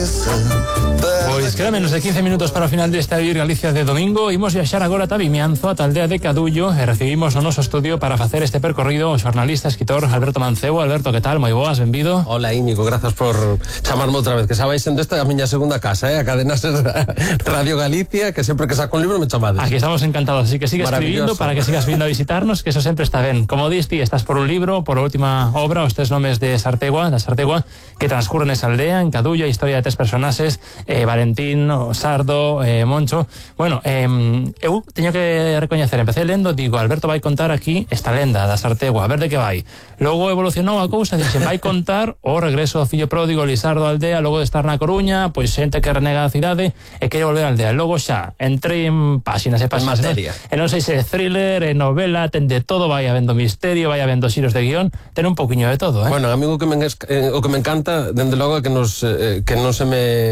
Pois queda menos de 15 minutos para o final desta Vivir Galicia de domingo. Imos viaxar agora ata Vimianzo, ata a aldea de Cadullo, e recibimos no noso estudio para facer este percorrido o xornalista, escritor Alberto Mancebo. Alberto, que tal? Moi boas, benvido. Hola Íñigo, grazas por chamarme outra vez, que xa vai sendo esta a miña segunda casa, a cadena Ser Radio Galicia, que sempre que saco un libro me chamades. Aquí estamos encantados, así que sigas escribindo para que sigas vindo a visitarnos, que eso sempre está ben. Como diste, estás por un libro, por a última obra, os tres nomes de Sartegua, que transcurre nesa aldea, en Cadullo, a historia de tres personaxes, Valentín, Sardo, Moncho. Bueno, eu teño que recoñecer, empecé lendo, digo, Alberto vai contar aquí esta lenda da Sartegua, a ver de que vai. Logo evolucionou a cousa, dixe, vai contar o regreso do fillo pródigo Lisardo á aldea, logo de estar na Coruña, pois xente que renega a cidade e quere volver á aldea. Logo xa, entrei en páxinas e páxinas, e non sei se é thriller, é novela, ten de todo, vai habendo misterio, vai habendo xiros de guión, ten un poquinho de todo, Bueno, a mí o que me encanta, dende logo, é que non se me